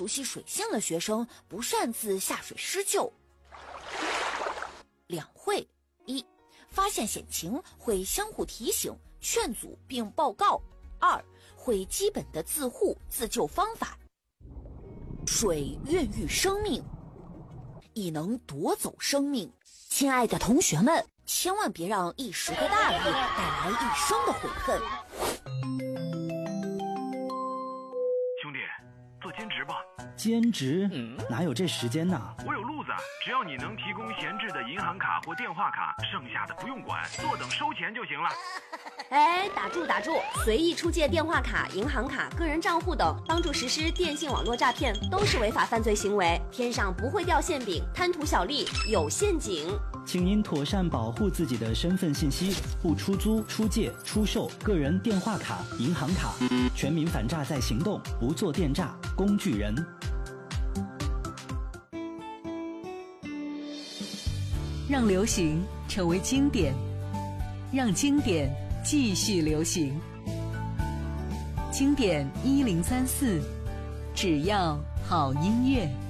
熟悉水性的学生不擅自下水施救。两会：一、发现险情会相互提醒、劝阻并报告；二、会基本的自护自救方法。水孕育生命，亦能夺走生命。亲爱的同学们，千万别让一时的大意带来一生的悔恨。 兄弟，做兼职吧。 兼职？哪有这时间呢？ 我有路子，只要你能提供闲置的银行卡或电话卡，剩下的不用管，坐等收钱就行了。 哎，打住！随意出借电话卡、银行卡、个人账户等，帮助实施电信网络诈骗，都是违法犯罪行为。天上不会掉馅饼，贪图小利有陷阱。 请您妥善保护自己的身份信息，不出租、出借、出售个人电话卡、银行卡。全民反诈在行动，不做电诈工具人。 让流行成为经典，让经典继续流行。经典1034，只要好音乐。